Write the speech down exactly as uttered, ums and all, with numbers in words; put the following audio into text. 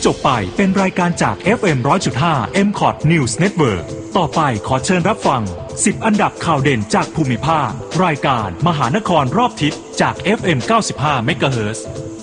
จบไปเป็นรายการจาก เอฟ เอ็ม หนึ่งร้อยจุดห้า เอ็ม คอ ที News Network ต่อไปขอเชิญรับฟังสิบอันดับข่าวเด่นจากภูมิภาครายการมหานครรอบทิศจาก เอฟ เอ็ม เก้าสิบห้า เมกะเฮิรตซ์